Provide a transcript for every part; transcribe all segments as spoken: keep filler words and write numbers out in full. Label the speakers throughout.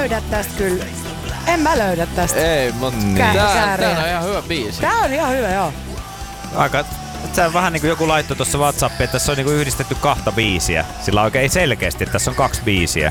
Speaker 1: löydä tästä kyllä. En mä löydä tästä.
Speaker 2: Ei, mutta
Speaker 1: Kä-
Speaker 2: tää, tää on ihan hyvä biisi.
Speaker 1: Tää on ihan hyvä, joo.
Speaker 3: Aika, se on vähän niin kuin joku laittoi tuossa WhatsAppiin, että tässä on niin kuin yhdistetty kahta biisiä. Sillä oikein selkeästi, että tässä on kaksi biisiä.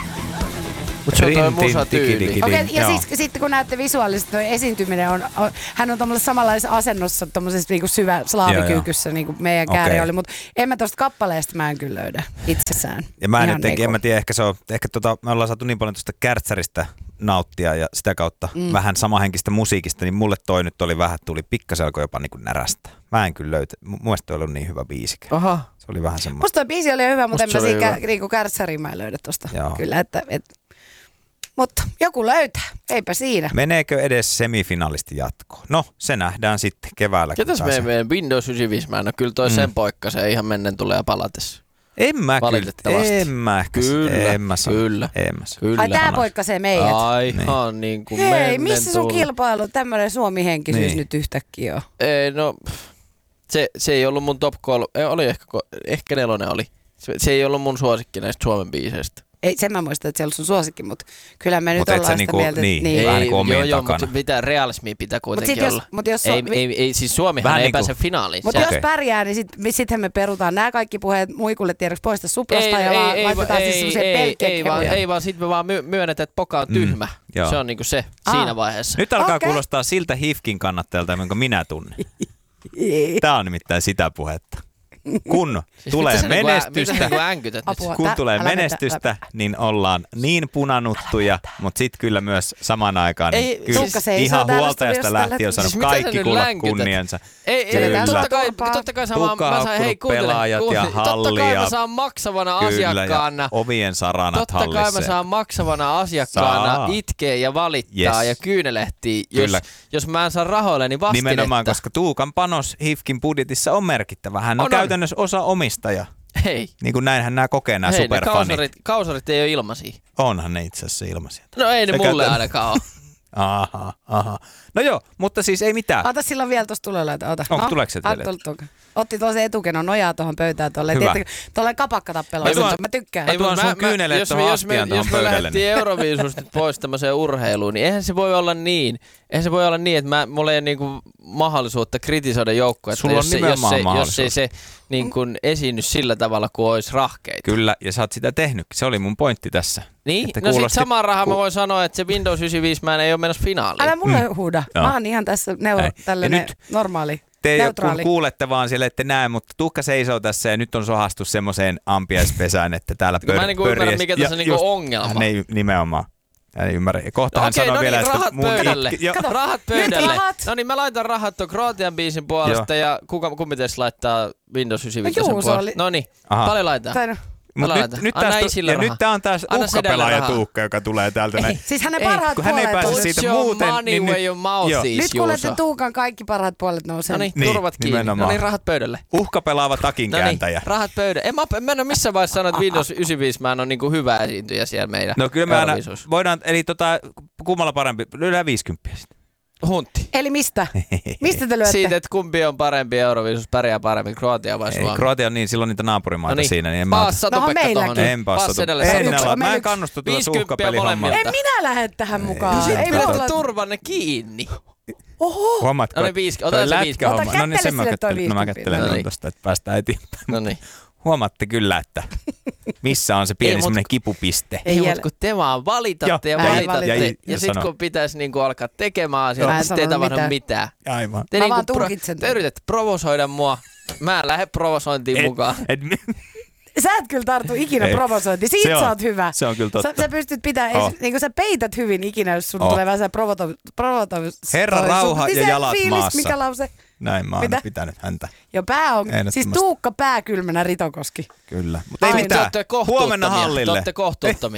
Speaker 2: Mutta se on toi musatyyli.
Speaker 1: Okei, ja siis sitten kun näette visuaalisesti, toi esiintyminen on, on hän on tommosessa samanlaisessa asennossa, tommosessa niinku syvä slaavikyykyssä, niin kuin meidän kääri
Speaker 3: okay.
Speaker 1: oli, mutta en mä tosta kappaleesta mä en kyllä löydä itsessään.
Speaker 3: Ja mä en
Speaker 1: Ihan
Speaker 3: jotenkin,
Speaker 1: niinku.
Speaker 3: en mä tiedä, ehkä se on, ehkä tota, me ollaan saatu niin paljon tuosta kärtsäristä nauttia ja sitä kautta mm. vähän samahenkistä musiikista, niin mulle toi nyt oli vähän, tuli pikkasen alkoi jopa niin kuin närästä. Mä en kyllä löytä, mun mielestä toi oli ollut niin hyvä biisikä.
Speaker 2: Aha.
Speaker 3: Se oli vähän semmoinen.
Speaker 1: Musta toi biisi oli hyvä, mutta
Speaker 2: Musta
Speaker 1: en mä
Speaker 2: se oli
Speaker 1: siinä
Speaker 2: hyvä.
Speaker 1: niinku kärtsäriin mä en löydä tosta.
Speaker 3: Joo.
Speaker 1: Kyllä, että... Et, mutta joku löytää, eipä siinä.
Speaker 3: Meneekö edes semifinalisti jatkoon? No, se nähdään sitten keväällä.
Speaker 2: Ketäs me meidän Windows yhdeksänkymmentäviisi? Mä en ole kyllä toi mm. sen poikka, se ihan mennen tulee ja palatessa.
Speaker 3: En mä
Speaker 2: Valitettavasti.
Speaker 3: kyllä, en mä
Speaker 2: Kyllä,
Speaker 3: en mä sano,
Speaker 2: kyllä,
Speaker 3: en mä sano.
Speaker 2: kyllä.
Speaker 1: Ai tää poikkasee meidät.
Speaker 2: Aivan niin kuin
Speaker 1: Hei,
Speaker 2: mennen
Speaker 1: missä sun
Speaker 2: tulla.
Speaker 1: kilpailu, tämmönen suomihenkisyys
Speaker 3: Niin.
Speaker 1: nyt yhtäkkiä on?
Speaker 2: Ei, no, se, se ei ollut mun top kolme, ei, oli ehkä, ehkä nelonen oli. Se, se ei ollut mun suosikki näistä Suomen biiseistä.
Speaker 1: Ei, sen mä muistan, että se on sun suosikki, mutta kyllä me nyt
Speaker 3: Mut et
Speaker 1: ollaan
Speaker 3: sä
Speaker 1: sitä
Speaker 3: niinku-
Speaker 1: mieltä,
Speaker 3: niin.
Speaker 1: että niin.
Speaker 3: Vähän
Speaker 2: Ei,
Speaker 3: niinku omien
Speaker 2: joo, joo,
Speaker 3: takana.
Speaker 2: mutta mitä realismia pitää kuitenkin
Speaker 1: sit jos-
Speaker 2: olla.
Speaker 1: mut jos
Speaker 2: ei,
Speaker 1: on-
Speaker 2: ei, ei, siis Suomihan
Speaker 3: Vähän
Speaker 2: ei
Speaker 3: niinku-
Speaker 2: pääse finaaliin.
Speaker 1: Mutta
Speaker 2: Se-
Speaker 3: Okei.
Speaker 1: jos pärjää, niin sit, sittenhän me perutaan nämä kaikki puheet muikulle tiedoksi poista suplasta
Speaker 2: ei,
Speaker 1: ja
Speaker 2: ei,
Speaker 1: vaan
Speaker 2: ei,
Speaker 1: laitetaan
Speaker 2: ei,
Speaker 1: siis semmoisia
Speaker 2: ei,
Speaker 1: pelkkiä
Speaker 2: ei, vaan,
Speaker 1: kehuja.
Speaker 2: ei vaan sit me vaan my- myönnetään, että poka on tyhmä.
Speaker 3: joo.
Speaker 2: Se on niinku se
Speaker 1: Aa.
Speaker 2: siinä vaiheessa.
Speaker 3: Nyt alkaa
Speaker 1: Okei.
Speaker 3: kuulostaa siltä H I F K:n kannattajalta, jonka minä tunnen. Tää on nimittäin sitä puhetta. Kun
Speaker 2: Siis
Speaker 3: tulee
Speaker 2: mitä sä niinku ä-
Speaker 3: menestystä,
Speaker 2: mitä sä niinku änkytät nyt?
Speaker 1: Apua.
Speaker 3: kun
Speaker 1: Tä-
Speaker 3: tulee
Speaker 1: älä vetä,
Speaker 3: menestystä,
Speaker 1: älä-
Speaker 3: niin ollaan niin punanuttuja, mutta sitten kyllä myös samaan aikaan niin
Speaker 2: Ei,
Speaker 3: kyllä
Speaker 1: Tuukka seisoo
Speaker 3: ihan
Speaker 1: täällä
Speaker 3: huoltajasta
Speaker 1: studiossa
Speaker 3: lähtien on
Speaker 1: tällä-
Speaker 3: saanut
Speaker 2: Siis mitä sä
Speaker 3: kaikki
Speaker 2: nyt
Speaker 3: kuulla
Speaker 2: länkytät?
Speaker 3: kunniansa.
Speaker 2: Ei, ei,
Speaker 3: Kyllä.
Speaker 2: totta kai,
Speaker 1: Turpaa.
Speaker 2: totta kai saan,
Speaker 3: Tuukka
Speaker 2: mä
Speaker 3: on
Speaker 2: saan, hei
Speaker 3: haukkunut
Speaker 2: kuuntele,
Speaker 3: pelaajat ja
Speaker 2: kuuntele. Totta kai
Speaker 3: hallia.
Speaker 2: mä saan maksavana
Speaker 3: Kyllä,
Speaker 2: asiakkaana.
Speaker 3: ja ovien saranat
Speaker 2: Totta kai mä
Speaker 3: hallissee.
Speaker 2: saan maksavana asiakkaana
Speaker 3: Saa.
Speaker 2: itkeä ja valittaa
Speaker 3: Yes.
Speaker 2: ja kyynelehtiä, jos,
Speaker 3: Kyllä.
Speaker 2: jos mä en saa rahoilleni vastinetta.
Speaker 3: Nimenomaan, koska Tuukan panos H I F K:n budjetissa on merkittävä. Hän on,
Speaker 2: On, on.
Speaker 3: käytännössä osa omistaja.
Speaker 2: Hei,
Speaker 3: Niin kuin näinhän nämä kokee nämä
Speaker 2: hei ne
Speaker 3: superfanit.
Speaker 2: kausarit, kausarit ei ole ilmaisia.
Speaker 3: Onhan ne itse asiassa ilmaisia.
Speaker 2: No ei ne
Speaker 3: Sekä
Speaker 2: mulle
Speaker 3: tän-
Speaker 2: ainakaan ole.
Speaker 3: Aha, aha. No joo, mutta siis ei mitään.
Speaker 1: Ota silloin vielä tuossa tulella, että ota.
Speaker 3: Onko- tuleeko se
Speaker 1: ota
Speaker 3: teille?
Speaker 1: tuolta tuolta. Otti tuolla se etukenon nojaa tuohon pöytään tuolle.
Speaker 3: Hyvä.
Speaker 1: Tuolle kapakkatappelu.
Speaker 3: Mä tuon-
Speaker 1: Mä tykkään.
Speaker 3: Mä tuon
Speaker 2: mut
Speaker 3: sun kyynelet
Speaker 2: jos
Speaker 3: tohon
Speaker 2: me, jos me,
Speaker 3: astiaan tohon
Speaker 2: jos me
Speaker 3: pöydälle,
Speaker 2: lähdettiin Euroviisusta nyt pois tämmöiseen urheiluun, niin eihän se voi olla niin. Eihän se voi olla niin, että mä, mulla ei ole niinku mahdollisuutta kritisoida joukkoa, että
Speaker 3: Sulla on
Speaker 2: jos, se, jos,
Speaker 3: nimenomaan
Speaker 2: se, jos ei
Speaker 3: mahdollisuus.
Speaker 2: se niin kuin esiinny sillä tavalla kuin olisi rahkeita.
Speaker 3: Kyllä, ja sä oot sitä tehnyt. Se oli mun pointti tässä.
Speaker 2: Niin,
Speaker 3: Että
Speaker 2: no sit
Speaker 3: kuulosti-
Speaker 2: samaan rahaan mä
Speaker 3: ku-
Speaker 2: voin sanoa, että se Windows yhdeksänkymmentäviisi mä ei ole menossa finaaliin.
Speaker 1: Älä mulle huuda.
Speaker 3: Joo.
Speaker 1: Mä oon ihan tässä neuro,
Speaker 3: Ei.
Speaker 1: tällainen
Speaker 3: Ja nyt
Speaker 1: normaali,
Speaker 3: Te kun
Speaker 1: neutraali.
Speaker 3: kuulette vaan siellä, ette näe, mutta Tuukka seisoo tässä ja nyt on sohastu semmoiseen ampiaispesään, että täällä
Speaker 2: Mä en
Speaker 3: pör-
Speaker 2: niinku ymmärrä,
Speaker 3: pörjäs-
Speaker 2: mikä tässä
Speaker 3: ja
Speaker 2: niinku
Speaker 3: just-
Speaker 2: ongelma.
Speaker 3: Hän ei nimenomaan. Hän ei ymmärrä. Ja kohta
Speaker 2: No
Speaker 3: hän
Speaker 2: okei,
Speaker 3: sanoo
Speaker 2: no
Speaker 3: vielä,
Speaker 2: niin,
Speaker 3: että
Speaker 2: rahat
Speaker 3: mun
Speaker 2: pöydälle.
Speaker 3: itki- jo-
Speaker 1: Kato.
Speaker 2: Rahat
Speaker 1: Nyt
Speaker 2: pöydälle.
Speaker 1: rahat.
Speaker 2: No niin, mä laitan rahat tuon Kroatian biisin puolesta ja kuka, kumpi teistä laittaa Windows yhdeksänkymmentäviisi
Speaker 1: No Juuso
Speaker 2: puolesta?
Speaker 1: oli-
Speaker 2: No niin,
Speaker 3: Aha.
Speaker 2: paljon laittaa.
Speaker 1: Tai no.
Speaker 3: Mut
Speaker 2: Älä
Speaker 3: nyt,
Speaker 2: laita.
Speaker 3: nyt,
Speaker 2: Anna
Speaker 3: tästä,
Speaker 2: isille
Speaker 3: ja
Speaker 2: rahaa.
Speaker 3: nyt tää on taas
Speaker 2: Anna
Speaker 3: uhkapelaaja
Speaker 2: sedälle rahaa.
Speaker 3: Tuukka, joka tulee täältä näin.
Speaker 1: Siis hänen
Speaker 2: Ei,
Speaker 1: parhaat
Speaker 3: kun hän ei
Speaker 1: puolet
Speaker 3: pääse
Speaker 1: on-
Speaker 3: siitä
Speaker 2: Put your
Speaker 3: muuten,
Speaker 2: money
Speaker 3: niin
Speaker 2: where
Speaker 3: nyt-
Speaker 2: your mouth
Speaker 3: joo.
Speaker 2: is,
Speaker 1: Nyt kuulette
Speaker 2: Juuso.
Speaker 1: Tuukan kaikki parhaat puolet nousee.
Speaker 2: No niin,
Speaker 3: Niin,
Speaker 2: turvat kiinni.
Speaker 3: nimenomaan.
Speaker 2: No niin, rahat pöydälle.
Speaker 3: Uhkapelaava
Speaker 2: No niin,
Speaker 3: takinkääntäjä.
Speaker 2: rahat pöydälle. En mä, mä en ole missään vaiheessa sanonut, että Windows yhdeksänkymmentäviisi mä en ole niinku hyvä esiintyjä siellä meidän
Speaker 3: No kyllä me aina
Speaker 2: Euroviisussa.
Speaker 3: voidaan, eli tota, kummalla parempi, lyödään viisikymmentä sitten.
Speaker 2: Huntti.
Speaker 1: Eli mistä? Mistä te lyötte?
Speaker 2: Siitä, että kumpi on parempi Euroviisussa, pärjää paremmin, Kroatia vai
Speaker 3: Ei,
Speaker 2: Suomi?
Speaker 3: Kroatia on niin, silloin niitä naapurimaita
Speaker 2: No niin,
Speaker 3: siinä, niin en mä
Speaker 2: paas
Speaker 3: ota.
Speaker 2: Satopekka
Speaker 1: Nohan
Speaker 2: tohon.
Speaker 1: meilläkin.
Speaker 3: En paas
Speaker 2: Paas
Speaker 3: satu-
Speaker 2: edelle
Speaker 3: en
Speaker 2: Satopekka.
Speaker 3: ala- Mä en
Speaker 1: Meillä-
Speaker 3: kannustu tuossa
Speaker 2: viisikymmentä
Speaker 3: uhkapelihommalla.
Speaker 2: molemmilta.
Speaker 1: En minä lähde tähän mukaan.
Speaker 2: Sit
Speaker 1: Ei
Speaker 2: pidätte
Speaker 1: mulla...
Speaker 2: turvanne kiinni.
Speaker 1: Oho.
Speaker 3: Huomaatko?
Speaker 2: No niin, viisi-
Speaker 3: toi
Speaker 2: otetaan se
Speaker 3: lätkähomma-
Speaker 1: viisikymmentä.
Speaker 3: No niin, sen mä
Speaker 1: Ota kättele
Speaker 3: kättelen.
Speaker 1: sille
Speaker 3: No mä
Speaker 1: toi
Speaker 3: kättelen
Speaker 2: viisikymmentä.
Speaker 3: tuon tosta, että päästään eteenpäin.
Speaker 2: No niin.
Speaker 3: Huomaatte kyllä, että missä on se
Speaker 2: Ei,
Speaker 3: pieni
Speaker 2: mut-
Speaker 3: semmoinen kipupiste.
Speaker 1: Ei
Speaker 2: Ei,
Speaker 1: jää-
Speaker 2: mutta kun te vaan valitatte ja
Speaker 3: Joo,
Speaker 1: ei
Speaker 2: valitatte.
Speaker 1: valita.
Speaker 2: Ja,
Speaker 3: Ja- ja
Speaker 2: sit
Speaker 3: sano.
Speaker 2: kun pitäisi niinku alkaa tekemään
Speaker 1: Mä
Speaker 2: asioita,
Speaker 1: en
Speaker 2: niin sitten ei
Speaker 1: sanonut
Speaker 2: tapahdu
Speaker 1: mitään.
Speaker 2: mitään.
Speaker 3: Aivan.
Speaker 2: Te,
Speaker 1: Mä
Speaker 2: niinku
Speaker 1: vaan
Speaker 2: pro-
Speaker 1: tulkitsen
Speaker 2: te
Speaker 1: tämän.
Speaker 2: yritätte provosoida mua. Mä en lähde provosointiin
Speaker 3: Et-
Speaker 2: mukaan.
Speaker 3: et-
Speaker 1: Sä et kyllä tartu ikinä
Speaker 3: Ei.
Speaker 1: provosointiin. Siitä
Speaker 3: Se on-
Speaker 1: sä oot hyvä.
Speaker 3: se on kyllä totta.
Speaker 1: Sä, sä pystyt pitämään,
Speaker 3: Oh.
Speaker 1: oh. niin sä peität hyvin ikinä, jos sun
Speaker 3: Oh.
Speaker 1: oh. tulee vähän se provoto, provoto,
Speaker 3: Herra rauha
Speaker 1: niin
Speaker 3: ja
Speaker 1: se
Speaker 3: jalat
Speaker 1: fiilis,
Speaker 3: maassa.
Speaker 1: Mikä lause?
Speaker 3: Näin mä oon
Speaker 1: Mitä?
Speaker 3: aina pitänyt häntä.
Speaker 1: Jo pää on, siis
Speaker 3: Ehdottomasti.
Speaker 1: Tuukka pääkylmänä Ritokoski.
Speaker 3: Kyllä. Mutta ei
Speaker 1: Ai,
Speaker 2: Te
Speaker 3: mitään.
Speaker 2: ootte kohtuuttomia.
Speaker 3: Huomenna hallille.
Speaker 2: Te ootte kohtuuttomia.